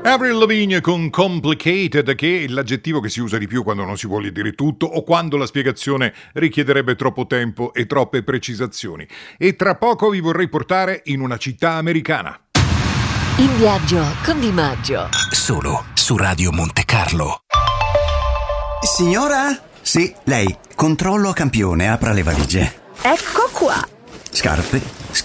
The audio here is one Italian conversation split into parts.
Avril Lavigne con Complicated, che è l'aggettivo che si usa di più quando non si vuole dire tutto o quando la spiegazione richiederebbe troppo tempo e troppe precisazioni. E tra poco vi vorrei portare in una città americana. In viaggio con Di Maggio. Solo su Radio Monte Carlo. Signora? Sì, lei. Controllo a campione, apra le valigie. Ecco qua. Scarpe.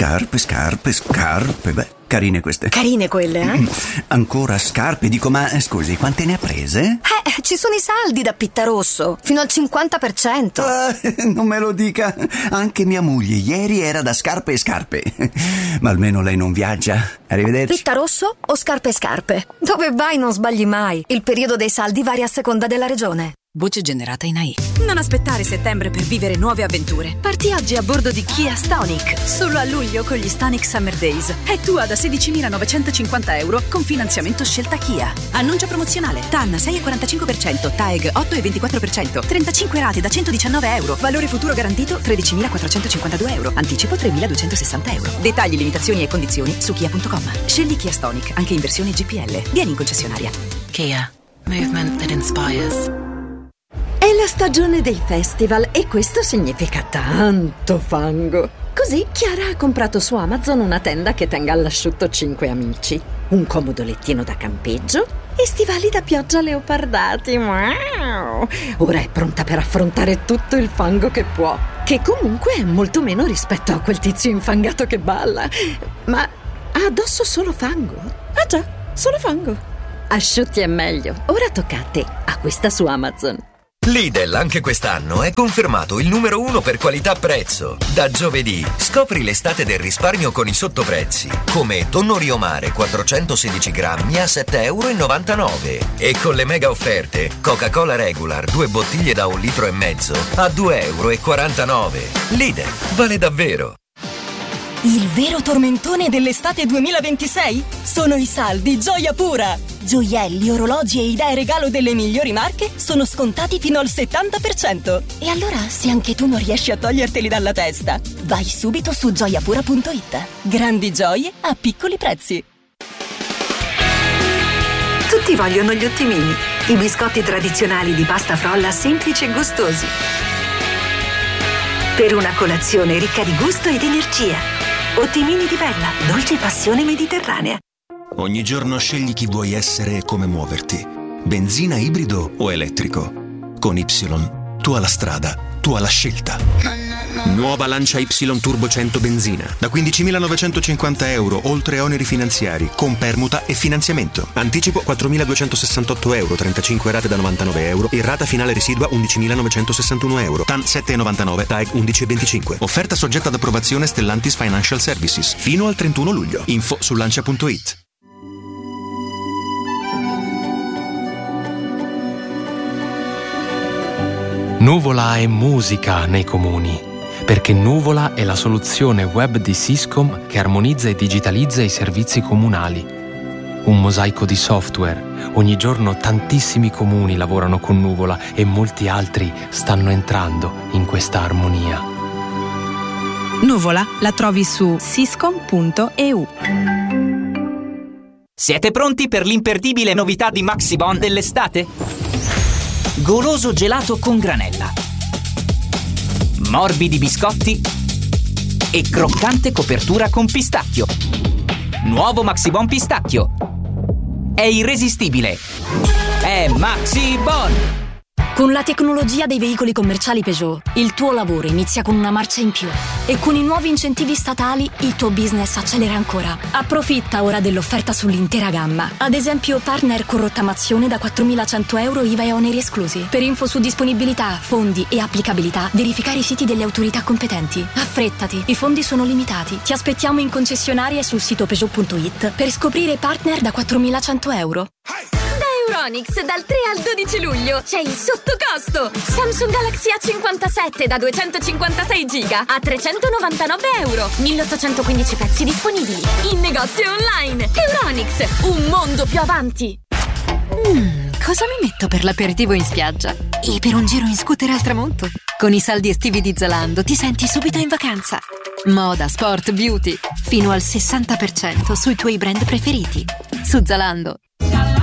Beh, carine queste. Carine quelle, eh? Ancora scarpe, dico, ma scusi, quante ne ha prese? Ci sono i saldi da Pittarosso, fino al 50%. Non me lo dica. Anche mia moglie ieri era da scarpe. Ma almeno lei non viaggia. Arrivederci. Pittarosso o scarpe? Dove vai non sbagli mai. Il periodo dei saldi varia a seconda della regione. Voce generata in AI. Non aspettare settembre per vivere nuove avventure. Parti oggi a bordo di Kia Stonic. Solo a luglio con gli Stonic Summer Days. È tua da 16.950 euro con finanziamento scelta Kia. Annuncio promozionale. TAN 6,45%, TAEG 8,24%, 35 rate da 119 euro. Valore futuro garantito 13.452 euro. Anticipo 3.260 euro. Dettagli, limitazioni e condizioni su kia.com. Scegli Kia Stonic anche in versione GPL. Vieni in concessionaria. Kia. Movement that inspires. È la stagione dei festival e questo significa tanto fango. Così Chiara ha comprato su Amazon una tenda che tenga all'asciutto 5 amici, un comodo lettino da campeggio e stivali da pioggia leopardati. Wow! Ora è pronta per affrontare tutto il fango che può, che comunque è molto meno rispetto a quel tizio infangato che balla. Ma ha addosso solo fango? Ah già, solo fango. Asciutti è meglio. Ora tocca a te. Acquista su Amazon. Lidl anche quest'anno è confermato il numero 1 per qualità-prezzo. Da giovedì scopri l'estate del risparmio con i sottoprezzi, come tonno Rio Mare 416 grammi a 7,99 euro. E con le mega offerte Coca-Cola Regular 2 bottiglie da 1,5 litri a 2,49 euro. Lidl, vale davvero. Il vero tormentone dell'estate 2026 sono i saldi Gioia Pura. Gioielli, orologi e idee regalo delle migliori marche sono scontati fino al 70%. E allora, se anche tu non riesci a toglierteli dalla testa, vai subito su gioiapura.it. Grandi gioie a piccoli prezzi. Tutti vogliono gli ottimini, i biscotti tradizionali di pasta frolla semplici e gustosi. Per una colazione ricca di gusto ed energia. Ottimini di Vella, dolce passione mediterranea. Ogni giorno scegli chi vuoi essere e come muoverti. Benzina, ibrido o elettrico. Con Y, tu hai la strada, tu hai la scelta. Nuova Lancia Y Turbo 100 benzina. Da 15.950 euro, oltre oneri finanziari, con permuta e finanziamento. Anticipo 4.268 euro, 35 rate da 99 euro e rata finale residua 11.961 euro. TAN 7,99, TAEG 11,25. Offerta soggetta ad approvazione Stellantis Financial Services. Fino al 31 luglio. Info su lancia.it. Nuvola è musica nei comuni, perché Nuvola è la soluzione web di Syscom che armonizza e digitalizza i servizi comunali. Un mosaico di software. Ogni giorno tantissimi comuni lavorano con Nuvola e molti altri stanno entrando in questa armonia. Nuvola la trovi su syscom.eu. Siete pronti per l'imperdibile novità di Maxibon dell'estate? Goloso gelato con granella, morbidi biscotti e croccante copertura con pistacchio. Nuovo Maxibon pistacchio. È irresistibile. È Maxibon! Con la tecnologia dei veicoli commerciali Peugeot, il tuo lavoro inizia con una marcia in più. E con i nuovi incentivi statali, il tuo business accelera ancora. Approfitta ora dell'offerta sull'intera gamma. Ad esempio, partner con rottamazione da 4.100 euro IVA e oneri esclusi. Per info su disponibilità, fondi e applicabilità, verificare i siti delle autorità competenti. Affrettati, i fondi sono limitati. Ti aspettiamo in concessionaria e sul sito Peugeot.it per scoprire partner da 4.100 euro. Euronics dal 3 al 12 luglio c'è il sottocosto. Samsung Galaxy A57 da 256 giga a 399 euro. 1815 pezzi disponibili in negozio online. Euronics, un mondo più avanti. Cosa mi metto per l'aperitivo in spiaggia? E per un giro in scooter al tramonto? Con i saldi estivi di Zalando ti senti subito in vacanza. Moda, sport, beauty, fino al 60% sui tuoi brand preferiti. Su Zalando.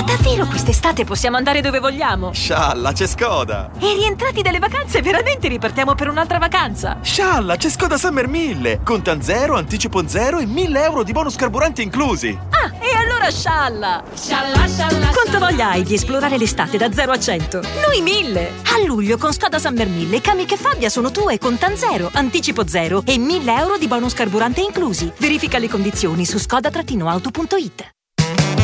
davvero quest'estate possiamo andare dove vogliamo? Scialla, c'è Skoda! E rientrati dalle vacanze, veramente ripartiamo per un'altra vacanza? Scialla, c'è Skoda Summer 1000! Contan zero, anticipo zero e 1.000 euro di bonus carburanti inclusi! Ah, e allora scialla! Scialla, scialla! Quanto voglia hai di esplorare l'estate da 0 a 100? Noi 1000! A luglio con Skoda Summer 1000 Kamiq e Fabia sono tue, contan zero, anticipo zero e 1.000 euro di bonus carburante inclusi. Verifica le condizioni su skoda-auto.it.